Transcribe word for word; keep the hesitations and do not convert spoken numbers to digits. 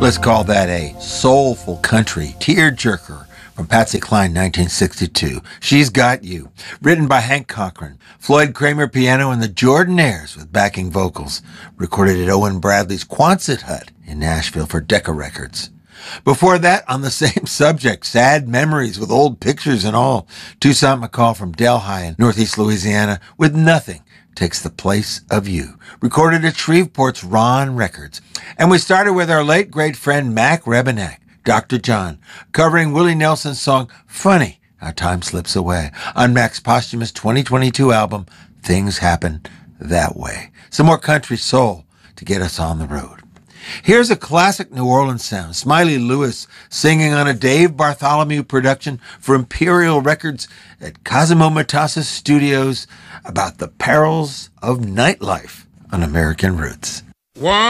Let's call that a soulful country tearjerker from Patsy Cline, nineteen sixty-two. She's Got You. Written by Hank Cochran. Floyd Kramer piano and the Jordanaires with backing vocals. Recorded at Owen Bradley's Quonset Hut in Nashville for Decca Records. Before that, on the same subject, Sad Memories with old pictures and all. Toussaint McCall from Delhi in Northeast Louisiana with Nothing Takes the Place of You. Recorded at Shreveport's Ron Records. And we started with our late great friend Mac Rebennack, Doctor John, covering Willie Nelson's song Funny How Time Slips Away on Mac's posthumous twenty twenty-two album Things Happen That Way. Some more country soul to get us on the road. Here's a classic New Orleans sound. Smiley Lewis singing on a Dave Bartholomew production for Imperial Records at Cosimo Matassa's studios about the perils of nightlife on American Roots. One